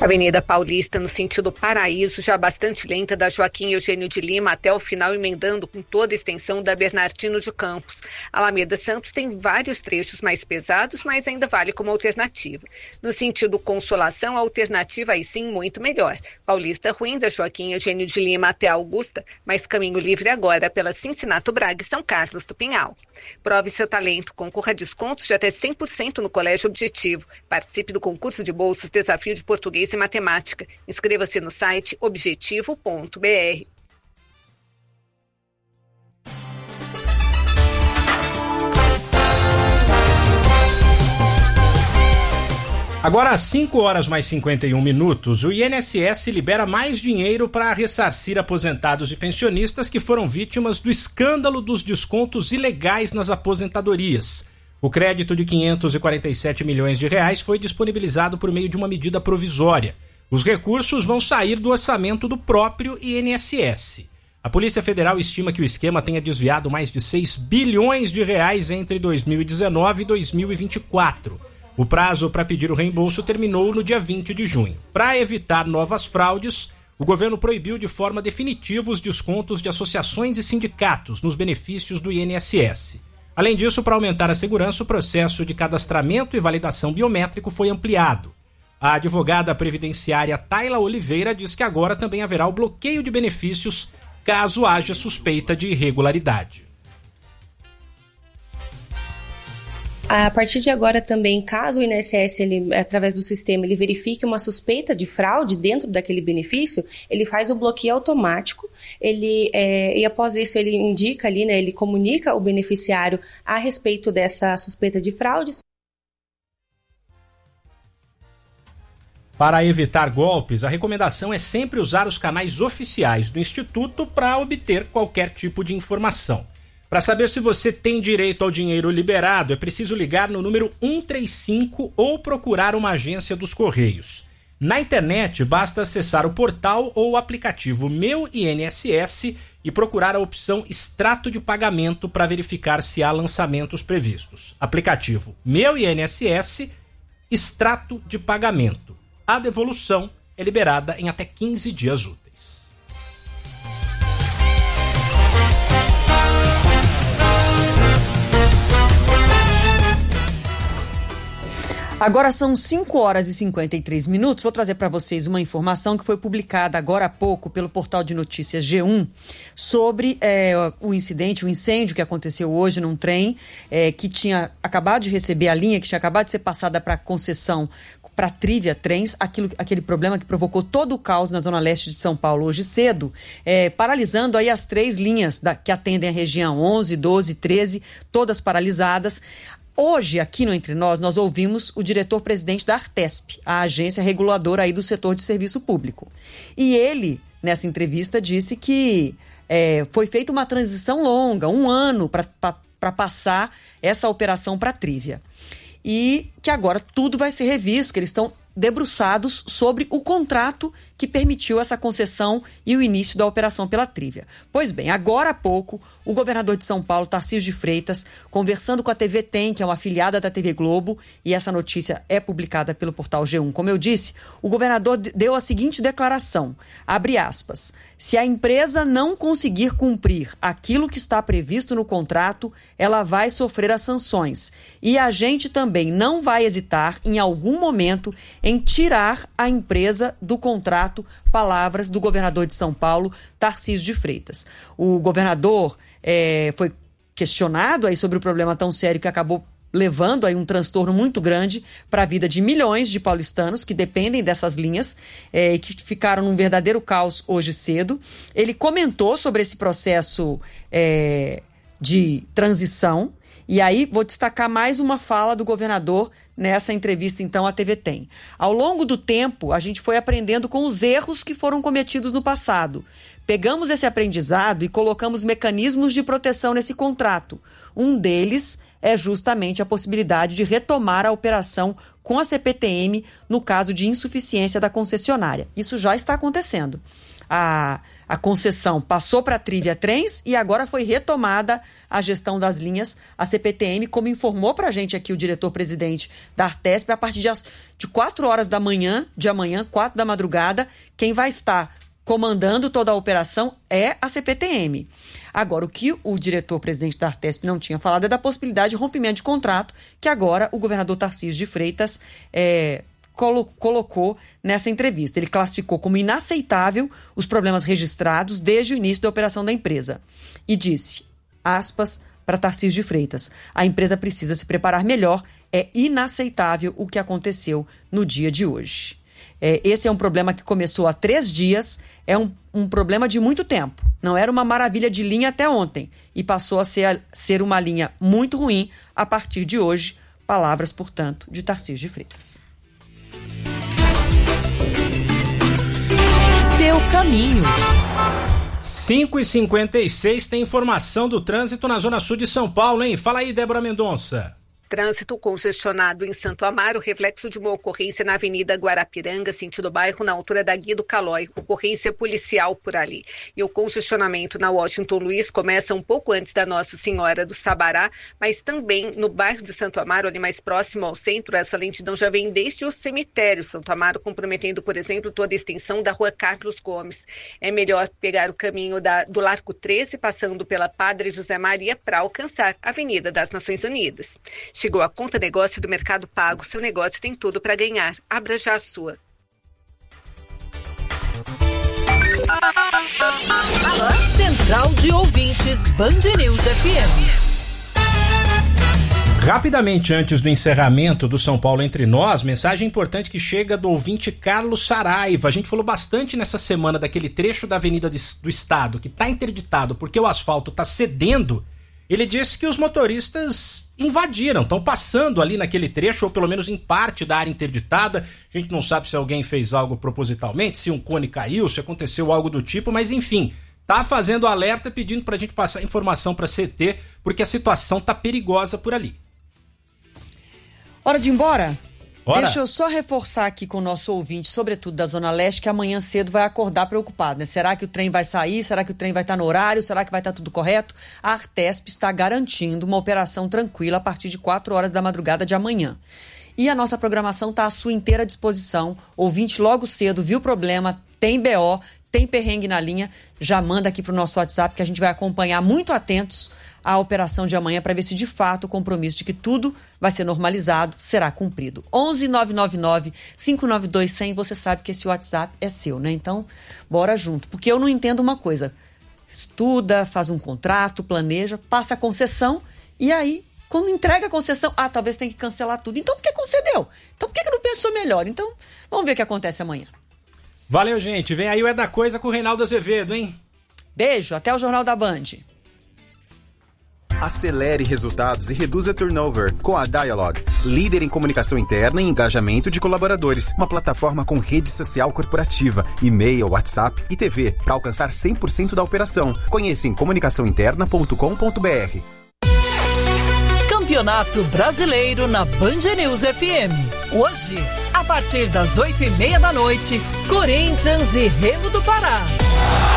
Avenida Paulista, no sentido Paraíso, já bastante lenta, da Joaquim Eugênio de Lima até o final, emendando com toda a extensão da Bernardino de Campos. Alameda Santos tem vários trechos mais pesados, mas ainda vale como alternativa. No sentido Consolação, a alternativa aí sim muito melhor. Paulista ruim, da Joaquim Eugênio de Lima até Augusta, mas caminho livre agora pela Cincinato Braga e São Carlos do Pinhal. Prove seu talento, concorra a descontos de até 100% no Colégio Objetivo. Participe do concurso de bolsas Desafio de Português e Matemática. Inscreva-se no site objetivo.br. Agora, às 5h mais 51, o INSS libera mais dinheiro para ressarcir aposentados e pensionistas que foram vítimas do escândalo dos descontos ilegais nas aposentadorias. O crédito de R$547 milhões foi disponibilizado por meio de uma medida provisória. Os recursos vão sair do orçamento do próprio INSS. A Polícia Federal estima que o esquema tenha desviado mais de R$6 bilhões entre 2019 e 2024. O prazo para pedir o reembolso terminou no dia 20 de junho. Para evitar novas fraudes, o governo proibiu de forma definitiva os descontos de associações e sindicatos nos benefícios do INSS. Além disso, para aumentar a segurança, o processo de cadastramento e validação biométrico foi ampliado. A advogada previdenciária Tayla Oliveira diz que agora também haverá o bloqueio de benefícios caso haja suspeita de irregularidade. A partir de agora também, caso o INSS, através do sistema, ele verifique uma suspeita de fraude dentro daquele benefício, ele faz o bloqueio automático, e após isso ele indica ali, ele comunica o beneficiário a respeito dessa suspeita de fraude. Para evitar golpes, a recomendação é sempre usar os canais oficiais do Instituto para obter qualquer tipo de informação. Para saber se você tem direito ao dinheiro liberado, é preciso ligar no número 135 ou procurar uma agência dos Correios. Na internet, basta acessar o portal ou o aplicativo Meu INSS e procurar a opção Extrato de Pagamento para verificar se há lançamentos previstos. Aplicativo Meu INSS, Extrato de Pagamento. A devolução é liberada em até 15 dias úteis. Agora são 5h53. Vou trazer para vocês uma informação que foi publicada agora há pouco pelo portal de notícias G1 sobre o incêndio que aconteceu hoje num trem que tinha acabado de receber a linha, que tinha acabado de ser passada para concessão para Trívia Trens, aquele problema que provocou todo o caos na zona leste de São Paulo hoje cedo, paralisando aí as 3 linhas que atendem a região 11, 12, 13, todas paralisadas. Hoje, aqui no Entre Nós ouvimos o diretor-presidente da Artesp, a agência reguladora aí do setor de serviço público. E ele, nessa entrevista, disse que foi feita uma transição longa, 1 ano, para passar essa operação para a Trívia. E que agora tudo vai ser revisto, que eles estão debruçados sobre o contrato que permitiu essa concessão e o início da operação pela Trívia. Pois bem, agora há pouco, o governador de São Paulo, Tarcísio de Freitas, conversando com a TV Tem, que é uma afiliada da TV Globo, e essa notícia é publicada pelo portal G1. Como eu disse, o governador deu a seguinte declaração, abre aspas, se a empresa não conseguir cumprir aquilo que está previsto no contrato, ela vai sofrer as sanções. E a gente também não vai hesitar, em algum momento, em tirar a empresa do contrato, palavras do governador de São Paulo, Tarcísio de Freitas. O governador foi questionado aí sobre o problema tão sério que acabou levando aí um transtorno muito grande para a vida de milhões de paulistanos que dependem dessas linhas e que ficaram num verdadeiro caos hoje cedo. Ele comentou sobre esse processo de transição. E aí, vou destacar mais uma fala do governador nessa entrevista, então, à TV Tem. Ao longo do tempo, a gente foi aprendendo com os erros que foram cometidos no passado. Pegamos esse aprendizado e colocamos mecanismos de proteção nesse contrato. Um deles é justamente a possibilidade de retomar a operação com a CPTM no caso de insuficiência da concessionária. Isso já está acontecendo. A concessão passou para a Trivia Trens e agora foi retomada a gestão das linhas. A CPTM, como informou para a gente aqui o diretor-presidente da Artesp, a partir de 4 horas da manhã, 4 da madrugada, quem vai estar comandando toda a operação é a CPTM. Agora, o que o diretor-presidente da Artesp não tinha falado é da possibilidade de rompimento de contrato, que agora o governador Tarcísio de Freitas colocou nessa entrevista. Ele classificou como inaceitável os problemas registrados desde o início da operação da empresa. E disse, aspas, para Tarcísio de Freitas, a empresa precisa se preparar melhor, é inaceitável o que aconteceu no dia de hoje. Esse é um problema que começou há 3 dias, é um problema de muito tempo. Não era uma maravilha de linha até ontem e passou a ser uma linha muito ruim a partir de hoje. Palavras, portanto, de Tarcísio de Freitas. Seu caminho. 5h56 tem informação do trânsito na Zona Sul de São Paulo, hein? Fala aí, Débora Mendonça. Trânsito congestionado em Santo Amaro, reflexo de uma ocorrência na Avenida Guarapiranga, sentido bairro, na altura da Guido Calói, ocorrência policial por ali. E o congestionamento na Washington Luiz começa um pouco antes da Nossa Senhora do Sabará, mas também no bairro de Santo Amaro, ali mais próximo ao centro, essa lentidão já vem desde o cemitério Santo Amaro, comprometendo, por exemplo, toda a extensão da Rua Carlos Gomes. É melhor pegar o caminho do Largo 13, passando pela Padre José Maria, para alcançar a Avenida das Nações Unidas. Chegou a Conta Negócio do Mercado Pago. Seu negócio tem tudo para ganhar. Abra já a sua. Central de Ouvintes, Band News FM. Rapidamente, antes do encerramento do São Paulo Entre Nós, mensagem importante que chega do ouvinte Carlos Saraiva. A gente falou bastante nessa semana daquele trecho da Avenida do Estado que está interditado porque o asfalto está cedendo. Ele disse que os motoristas invadiram, estão passando ali naquele trecho, ou pelo menos em parte da área interditada. A gente não sabe se alguém fez algo propositalmente, se um cone caiu, se aconteceu algo do tipo, mas enfim, tá fazendo alerta, pedindo pra gente passar informação pra CT, porque a situação tá perigosa por ali. Hora de ir embora? Ora. Deixa eu só reforçar aqui com o nosso ouvinte, sobretudo da Zona Leste, que amanhã cedo vai acordar preocupado, né? Será que o trem vai sair? Será que o trem vai estar no horário? Será que vai estar tudo correto? A Artesp está garantindo uma operação tranquila a partir de 4 horas da madrugada de amanhã. E a nossa programação está à sua inteira disposição. Ouvinte logo cedo, viu o problema, tem BO, tem perrengue na linha, já manda aqui para o nosso WhatsApp que a gente vai acompanhar muito atentos a operação de amanhã para ver se de fato o compromisso de que tudo vai ser normalizado será cumprido. 11-999-592-100, você sabe que esse WhatsApp é seu, né? Então, bora junto. Porque eu não entendo uma coisa. Estuda, faz um contrato, planeja, passa a concessão e aí, quando entrega a concessão, talvez tem que cancelar tudo. Então, por que concedeu? Então, por que não pensou melhor? Então, vamos ver o que acontece amanhã. Valeu, gente. Vem aí o É da Coisa com o Reinaldo Azevedo, hein? Beijo, até o Jornal da Band. Acelere resultados e reduza turnover com a Dialog, líder em comunicação interna e engajamento de colaboradores. Uma plataforma com rede social corporativa, e-mail, WhatsApp e TV para alcançar 100% da operação. Conheça em comunicaçãointerna.com.br. Campeonato Brasileiro na Band News FM. Hoje, a partir das 20h30 da noite, Corinthians e Remo do Pará.